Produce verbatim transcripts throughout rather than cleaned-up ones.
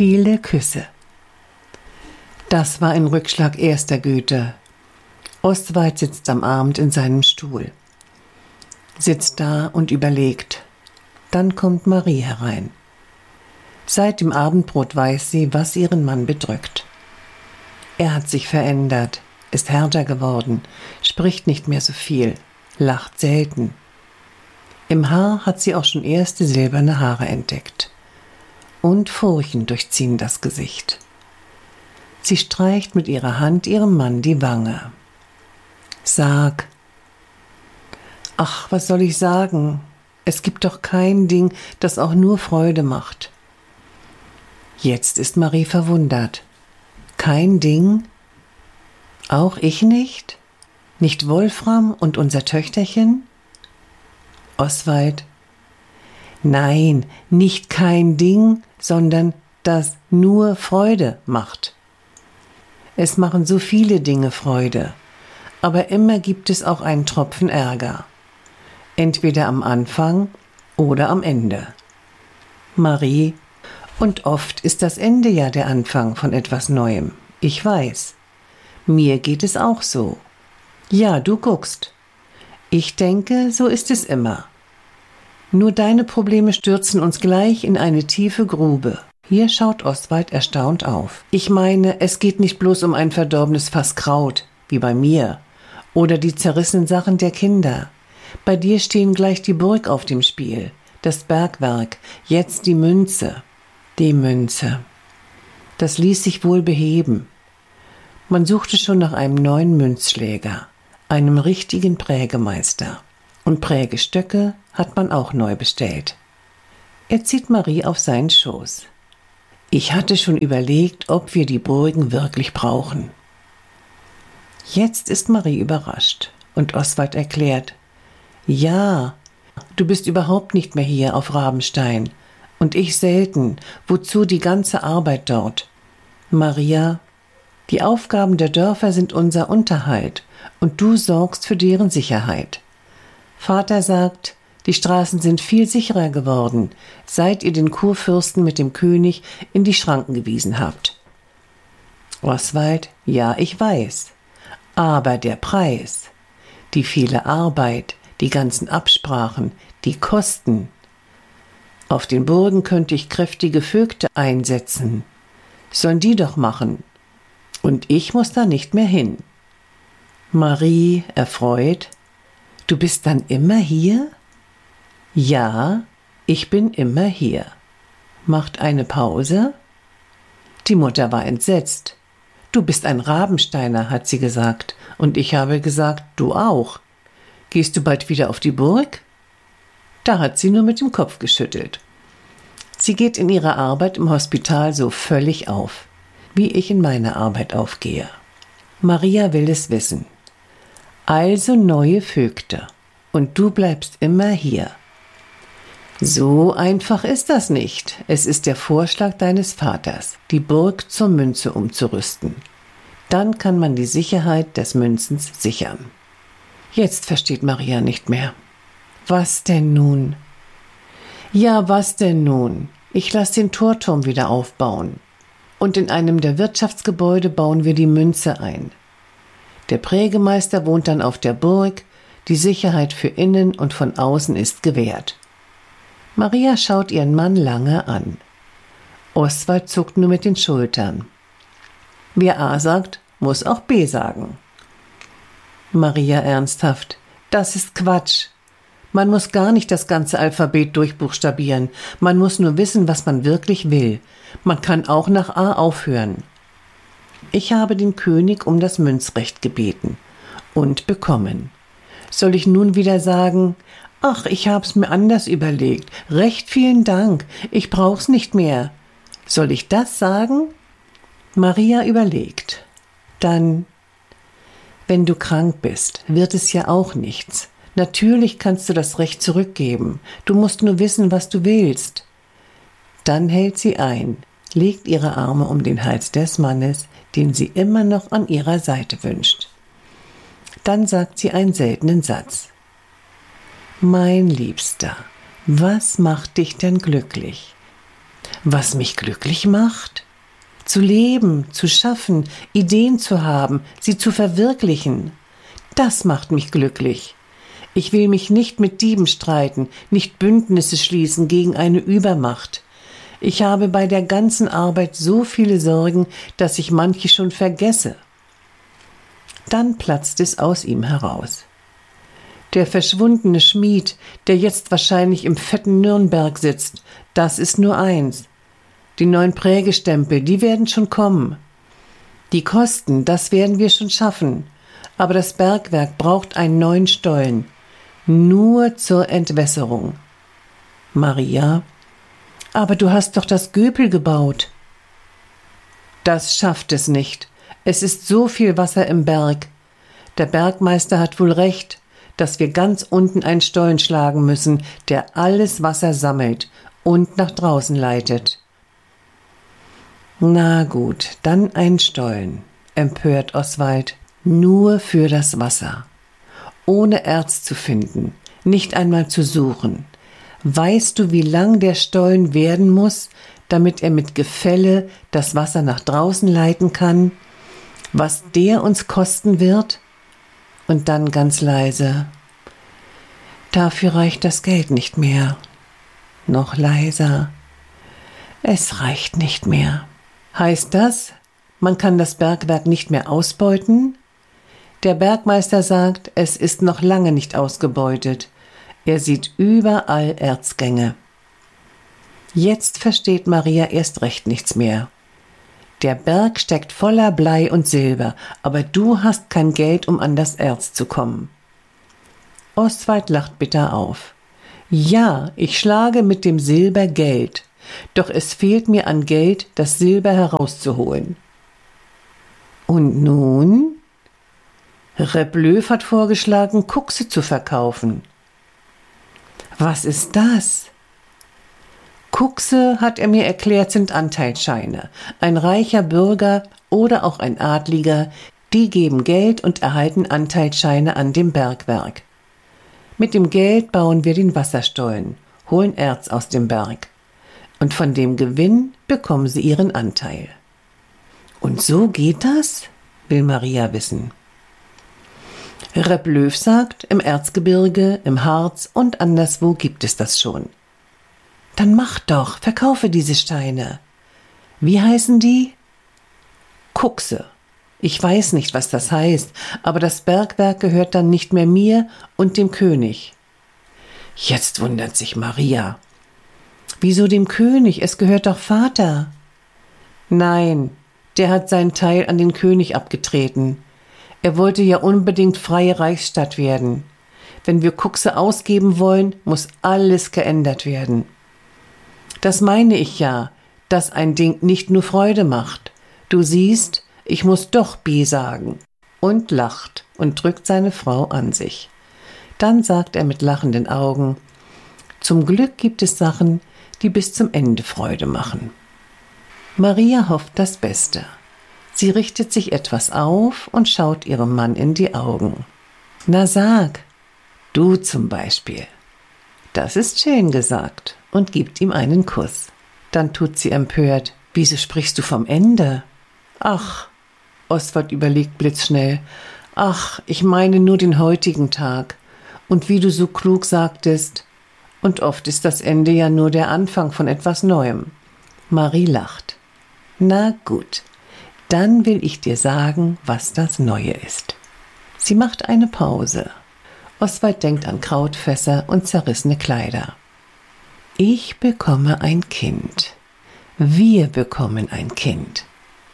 Viele Küsse. Das war ein Rückschlag erster Güte. Oswald sitzt am Abend in seinem Stuhl. Sitzt da und überlegt. Dann kommt Marie herein. Seit dem Abendbrot weiß sie, was ihren Mann bedrückt. Er hat sich verändert, ist härter geworden, spricht nicht mehr so viel, lacht selten. Im Haar hat sie auch schon erste silberne Haare entdeckt. Und Furchen durchziehen das Gesicht. Sie streicht mit ihrer Hand ihrem Mann die Wange. Sag. Ach, was soll ich sagen? Es gibt doch kein Ding, das auch nur Freude macht. Jetzt ist Marie verwundert. Kein Ding? Auch ich nicht? Nicht Wolfram und unser Töchterchen? Oswald. Nein, nicht kein Ding, sondern das nur Freude macht. Es machen so viele Dinge Freude, aber immer gibt es auch einen Tropfen Ärger. Entweder am Anfang oder am Ende. Marie, und oft ist das Ende ja der Anfang von etwas Neuem. Ich weiß. Mir geht es auch so. Ja, du guckst. Ich denke, so ist es immer. Nur deine Probleme stürzen uns gleich in eine tiefe Grube. Hier schaut Oswald erstaunt auf. Ich meine, es geht nicht bloß um ein verdorbenes Fass Kraut, wie bei mir, oder die zerrissenen Sachen der Kinder. Bei dir stehen gleich die Burg auf dem Spiel, das Bergwerk, jetzt die Münze. Die Münze. Das ließ sich wohl beheben. Man suchte schon nach einem neuen Münzschläger, einem richtigen Prägemeister. Und Prägestöcke hat man auch neu bestellt. Er zieht Marie auf seinen Schoß. Ich hatte schon überlegt, ob wir die Burgen wirklich brauchen. Jetzt ist Marie überrascht und Oswald erklärt, ja, du bist überhaupt nicht mehr hier auf Rabenstein und ich selten, wozu die ganze Arbeit dort. Maria, die Aufgaben der Dörfer sind unser Unterhalt und du sorgst für deren Sicherheit. Vater sagt, die Straßen sind viel sicherer geworden, seit ihr den Kurfürsten mit dem König in die Schranken gewiesen habt. Oswald, ja, ich weiß. Aber der Preis, die viele Arbeit, die ganzen Absprachen, die Kosten. Auf den Burgen könnte ich kräftige Vögte einsetzen. Sollen die doch machen. Und ich muss da nicht mehr hin. Marie, erfreut, du bist dann immer hier? Ja, ich bin immer hier. Macht eine Pause? Die Mutter war entsetzt. Du bist ein Rabensteiner, hat sie gesagt. Und ich habe gesagt, du auch. Gehst du bald wieder auf die Burg? Da hat sie nur mit dem Kopf geschüttelt. Sie geht in ihrer Arbeit im Hospital so völlig auf, wie ich in meiner Arbeit aufgehe. Maria will es wissen. Also neue Vögte. Und du bleibst immer hier. So einfach ist das nicht. Es ist der Vorschlag deines Vaters, die Burg zur Münze umzurüsten. Dann kann man die Sicherheit des Münzens sichern. Jetzt versteht Maria nicht mehr. Was denn nun? Ja, was denn nun? Ich lasse den Torturm wieder aufbauen. Und in einem der Wirtschaftsgebäude bauen wir die Münze ein. Der Prägemeister wohnt dann auf der Burg, die Sicherheit für innen und von außen ist gewährt. Maria schaut ihren Mann lange an. Oswald zuckt nur mit den Schultern. Wer A sagt, muss auch B sagen. Maria ernsthaft, das ist Quatsch. Man muss gar nicht das ganze Alphabet durchbuchstabieren. Man muss nur wissen, was man wirklich will. Man kann auch nach A aufhören. Ich habe den König um das Münzrecht gebeten und bekommen. Soll ich nun wieder sagen, ach, ich hab's mir anders überlegt. Recht vielen Dank. Ich brauch's nicht mehr. Soll ich das sagen? Maria überlegt. Dann, wenn du krank bist, wird es ja auch nichts. Natürlich kannst du das Recht zurückgeben. Du musst nur wissen, was du willst. Dann hält sie ein, legt ihre Arme um den Hals des Mannes, den sie immer noch an ihrer Seite wünscht. Dann sagt sie einen seltenen Satz. Mein Liebster, was macht dich denn glücklich? Was mich glücklich macht? Zu leben, zu schaffen, Ideen zu haben, sie zu verwirklichen. Das macht mich glücklich. Ich will mich nicht mit Dieben streiten, nicht Bündnisse schließen gegen eine Übermacht. Ich habe bei der ganzen Arbeit so viele Sorgen, dass ich manche schon vergesse. Dann platzt es aus ihm heraus. Der verschwundene Schmied, der jetzt wahrscheinlich im fetten Nürnberg sitzt, das ist nur eins. Die neuen Prägestempel, die werden schon kommen. Die Kosten, das werden wir schon schaffen. Aber das Bergwerk braucht einen neuen Stollen. Nur zur Entwässerung. Maria: Aber du hast doch das Göpel gebaut. Das schafft es nicht. Es ist so viel Wasser im Berg. Der Bergmeister hat wohl recht, dass wir ganz unten einen Stollen schlagen müssen, der alles Wasser sammelt und nach draußen leitet. Na gut, dann ein Stollen, empört Oswald, nur für das Wasser. Ohne Erz zu finden, nicht einmal zu suchen. Weißt du, wie lang der Stollen werden muss, damit er mit Gefälle das Wasser nach draußen leiten kann? Was der uns kosten wird? Und dann ganz leise: Dafür reicht das Geld nicht mehr. Noch leiser: Es reicht nicht mehr. Heißt das, man kann das Bergwerk nicht mehr ausbeuten? Der Bergmeister sagt, es ist noch lange nicht ausgebeutet. Er sieht überall Erzgänge. Jetzt versteht Maria erst recht nichts mehr. Der Berg steckt voller Blei und Silber, aber du hast kein Geld, um an das Erz zu kommen. Oswald lacht bitter auf. Ja, ich schlage mit dem Silber Geld, doch es fehlt mir an Geld, das Silber herauszuholen. Und nun? Replöw hat vorgeschlagen, Kuxe zu verkaufen. Was ist das? Kuxe, hat er mir erklärt, sind Anteilsscheine. Ein reicher Bürger oder auch ein Adliger, die geben Geld und erhalten Anteilsscheine an dem Bergwerk. Mit dem Geld bauen wir den Wasserstollen, holen Erz aus dem Berg. Und von dem Gewinn bekommen sie ihren Anteil. Und so geht das? Will Maria wissen. Replöw sagt, im Erzgebirge, im Harz und anderswo gibt es das schon. Dann mach doch, verkaufe diese Steine. Wie heißen die? Kuxe. Ich weiß nicht, was das heißt, aber das Bergwerk gehört dann nicht mehr mir und dem König. Jetzt wundert sich Maria. Wieso dem König? Es gehört doch Vater. Nein, der hat seinen Teil an den König abgetreten. Er wollte ja unbedingt freie Reichsstadt werden. Wenn wir Kuxe ausgeben wollen, muss alles geändert werden. Das meine ich ja, dass ein Ding nicht nur Freude macht. Du siehst, ich muss doch B sagen. Und lacht und drückt seine Frau an sich. Dann sagt er mit lachenden Augen: Zum Glück gibt es Sachen, die bis zum Ende Freude machen. Maria hofft das Beste. Sie richtet sich etwas auf und schaut ihrem Mann in die Augen. Na sag, du zum Beispiel. Das ist schön gesagt, und gibt ihm einen Kuss. Dann tut sie empört: Wieso sprichst du vom Ende? Ach, Oswald überlegt blitzschnell. Ach, ich meine nur den heutigen Tag. Und wie du so klug sagtest, und oft ist das Ende ja nur der Anfang von etwas Neuem. Marie lacht. Na gut, dann will ich dir sagen, was das Neue ist. Sie macht eine Pause. Oswald denkt an Krautfässer und zerrissene Kleider. Ich bekomme ein Kind. Wir bekommen ein Kind.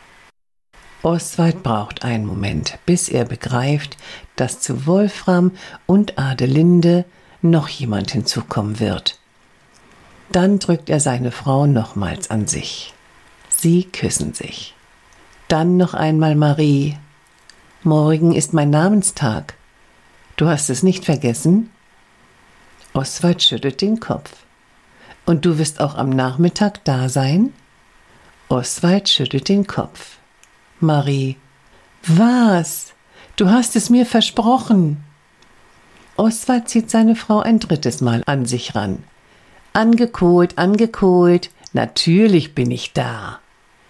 Oswald braucht einen Moment, bis er begreift, dass zu Wolfram und Adelinde noch jemand hinzukommen wird. Dann drückt er seine Frau nochmals an sich. Sie küssen sich. Dann noch einmal Marie. Morgen ist mein Namenstag. Du hast es nicht vergessen? Oswald schüttelt den Kopf. Und du wirst auch am Nachmittag da sein? Oswald schüttelt den Kopf. Marie: Was? Du hast es mir versprochen. Oswald zieht seine Frau ein drittes Mal an sich ran. Angekohlt, angekohlt. Natürlich bin ich da.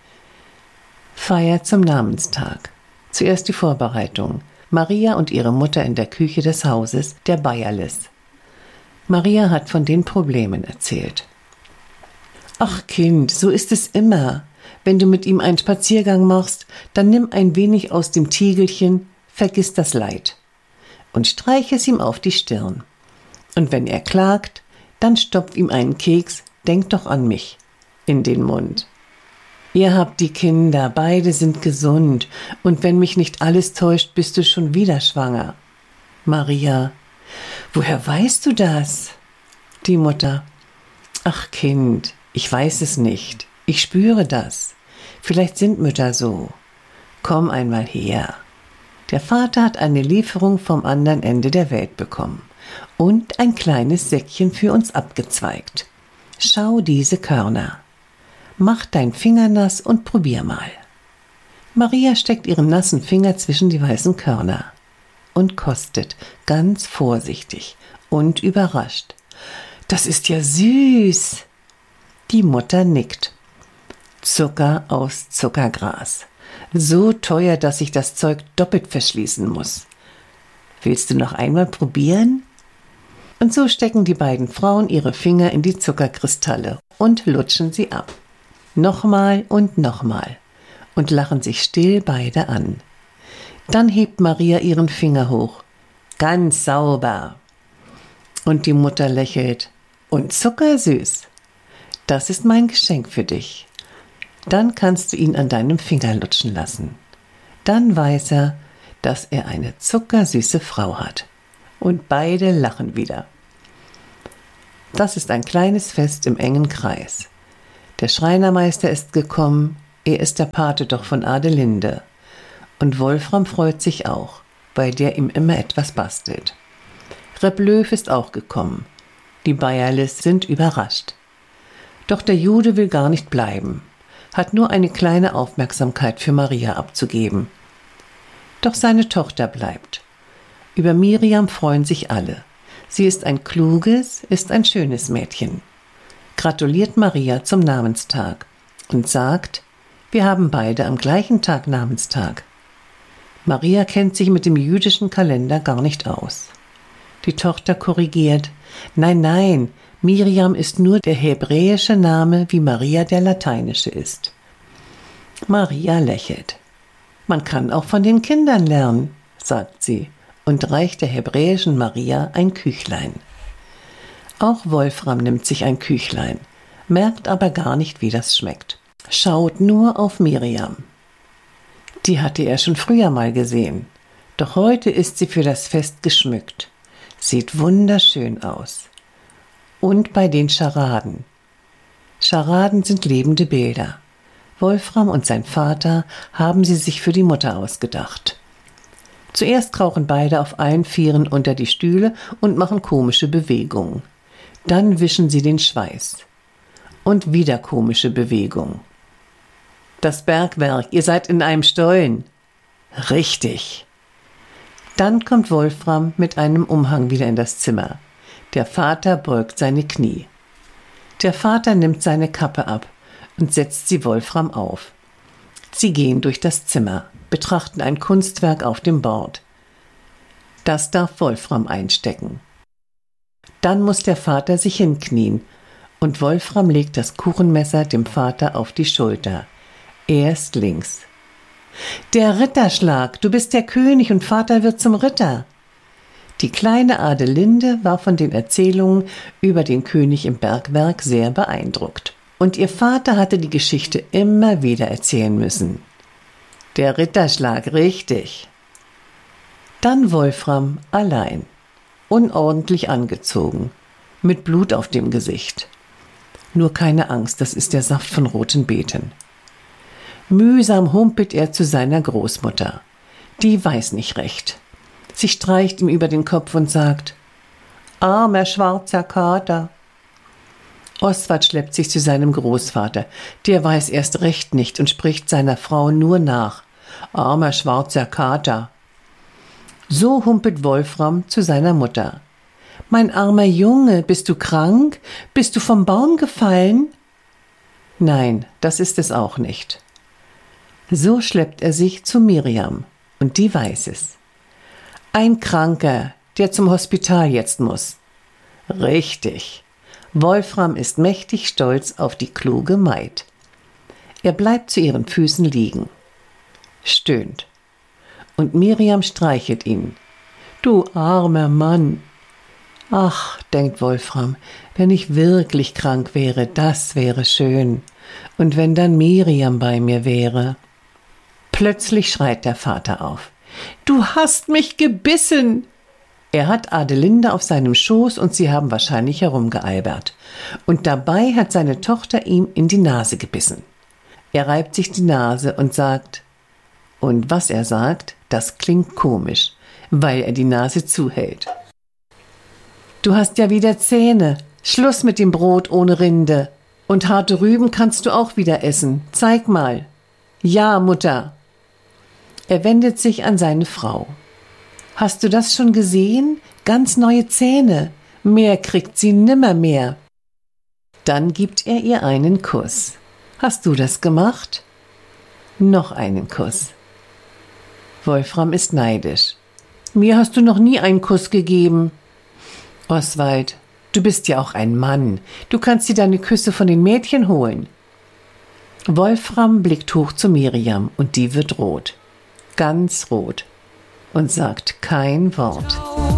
Feier zum Namenstag. Zuerst die Vorbereitung. Maria und ihre Mutter in der Küche des Hauses der Bayerles. Maria hat von den Problemen erzählt. Ach Kind, so ist es immer. Wenn du mit ihm einen Spaziergang machst, dann nimm ein wenig aus dem Tiegelchen, vergiss das Leid und streich es ihm auf die Stirn. Und wenn er klagt, dann stopf ihm einen Keks, denk doch an mich, in den Mund. Ihr habt die Kinder, beide sind gesund, und wenn mich nicht alles täuscht, bist du schon wieder schwanger. Maria: Woher weißt du das? Die Mutter: Ach Kind, ich weiß es nicht, ich spüre das. Vielleicht sind Mütter so. Komm einmal her. Der Vater hat eine Lieferung vom anderen Ende der Welt bekommen und ein kleines Säckchen für uns abgezweigt. Schau diese Körner. Mach dein Finger nass und probier mal. Maria steckt ihren nassen Finger zwischen die weißen Körner und kostet ganz vorsichtig und überrascht. Das ist ja süß. Die Mutter nickt. Zucker aus Zuckergras. So teuer, dass ich das Zeug doppelt verschließen muss. Willst du noch einmal probieren? Und so stecken die beiden Frauen ihre Finger in die Zuckerkristalle und lutschen sie ab. Nochmal und nochmal und lachen sich still beide an. Dann hebt Maria ihren Finger hoch. Ganz sauber. Und die Mutter lächelt. Und zuckersüß. Das ist mein Geschenk für dich. Dann kannst du ihn an deinem Finger lutschen lassen. Dann weiß er, dass er eine zuckersüße Frau hat. Und beide lachen wieder. Das ist ein kleines Fest im engen Kreis. Der Schreinermeister ist gekommen, er ist der Pate doch von Adelinde. Und Wolfram freut sich auch, weil der ihm immer etwas bastelt. Reb Löw ist auch gekommen. Die Bayerles sind überrascht. Doch der Jude will gar nicht bleiben, hat nur eine kleine Aufmerksamkeit für Maria abzugeben. Doch seine Tochter bleibt. Über Miriam freuen sich alle. Sie ist ein kluges, ist ein schönes Mädchen. Gratuliert Maria zum Namenstag und sagt, wir haben beide am gleichen Tag Namenstag. Maria kennt sich mit dem jüdischen Kalender gar nicht aus. Die Tochter korrigiert, nein, nein, Miriam ist nur der hebräische Name, wie Maria der lateinische ist. Maria lächelt. Man kann auch von den Kindern lernen, sagt sie und reicht der hebräischen Maria ein Küchlein. Auch Wolfram nimmt sich ein Küchlein, merkt aber gar nicht, wie das schmeckt. Schaut nur auf Miriam. Die hatte er schon früher mal gesehen, doch heute ist sie für das Fest geschmückt. Sieht wunderschön aus. Und bei den Scharaden. Scharaden sind lebende Bilder. Wolfram und sein Vater haben sie sich für die Mutter ausgedacht. Zuerst krauchen beide auf allen Vieren unter die Stühle und machen komische Bewegungen. Dann wischen sie den Schweiß. Und wieder komische Bewegung. Das Bergwerk, ihr seid in einem Stollen. Richtig. Dann kommt Wolfram mit einem Umhang wieder in das Zimmer. Der Vater beugt seine Knie. Der Vater nimmt seine Kappe ab und setzt sie Wolfram auf. Sie gehen durch das Zimmer, betrachten ein Kunstwerk auf dem Bord. Das darf Wolfram einstecken. Dann muss der Vater sich hinknien und Wolfram legt das Kuchenmesser dem Vater auf die Schulter. Erst links. Der Ritterschlag, du bist der König und Vater wird zum Ritter. Die kleine Adelinde war von den Erzählungen über den König im Bergwerk sehr beeindruckt. Und ihr Vater hatte die Geschichte immer wieder erzählen müssen. Der Ritterschlag, richtig. Dann Wolfram allein, unordentlich angezogen, mit Blut auf dem Gesicht. Nur keine Angst, das ist der Saft von roten Beeten. Mühsam humpelt er zu seiner Großmutter. Die weiß nicht recht. Sie streicht ihm über den Kopf und sagt, armer schwarzer Kater. Oswald schleppt sich zu seinem Großvater. Der weiß erst recht nicht und spricht seiner Frau nur nach. Armer schwarzer Kater. So humpelt Wolfram zu seiner Mutter. Mein armer Junge, bist du krank? Bist du vom Baum gefallen? Nein, das ist es auch nicht. So schleppt er sich zu Miriam, und die weiß es. Ein Kranker, der zum Hospital jetzt muss. Richtig. Wolfram ist mächtig stolz auf die kluge Maid. Er bleibt zu ihren Füßen liegen, stöhnt. Und Miriam streichelt ihn. Du armer Mann. Ach, denkt Wolfram, wenn ich wirklich krank wäre, das wäre schön. Und wenn dann Miriam bei mir wäre. Plötzlich schreit der Vater auf. Du hast mich gebissen! Er hat Adelinde auf seinem Schoß und sie haben wahrscheinlich herumgealbert. Und dabei hat seine Tochter ihm in die Nase gebissen. Er reibt sich die Nase und sagt, und was er sagt, das klingt komisch, weil er die Nase zuhält. Du hast ja wieder Zähne. Schluss mit dem Brot ohne Rinde. Und harte Rüben kannst du auch wieder essen. Zeig mal. Ja, Mutter. Er wendet sich an seine Frau. Hast du das schon gesehen? Ganz neue Zähne. Mehr kriegt sie nimmermehr. Dann gibt er ihr einen Kuss. Hast du das gemacht? Noch einen Kuss. Wolfram ist neidisch. Mir hast du noch nie einen Kuss gegeben. Oswald, du bist ja auch ein Mann. Du kannst dir deine Küsse von den Mädchen holen. Wolfram blickt hoch zu Miriam und die wird rot. Ganz rot. Und sagt kein Wort.